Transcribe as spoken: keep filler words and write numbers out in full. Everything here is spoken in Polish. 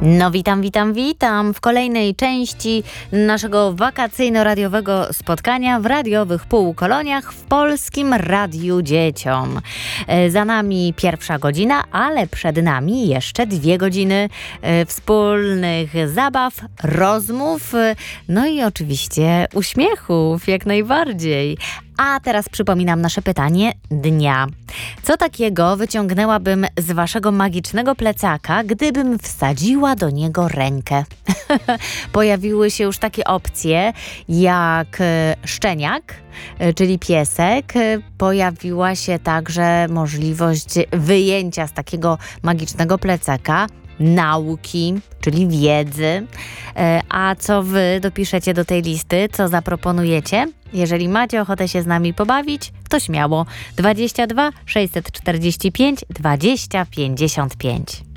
No witam, witam, witam w kolejnej części naszego wakacyjno-radiowego spotkania w radiowych półkoloniach w Polskim Radiu Dzieciom. Za nami pierwsza godzina, ale przed nami jeszcze dwie godziny wspólnych zabaw, rozmów, no i oczywiście uśmiechów jak najbardziej. A teraz przypominam nasze pytanie dnia. Co takiego wyciągnęłabym z waszego magicznego plecaka, gdybym wsadziła do niego rękę? Pojawiły się już takie opcje jak szczeniak, czyli piesek. Pojawiła się także możliwość wyjęcia z takiego magicznego plecaka nauki, czyli wiedzy. A co wy dopiszecie do tej listy? Co zaproponujecie? Jeżeli macie ochotę się z nami pobawić, to śmiało. dwadzieścia dwa sześćset czterdzieści pięć dwadzieścia pięćdziesiąt pięć.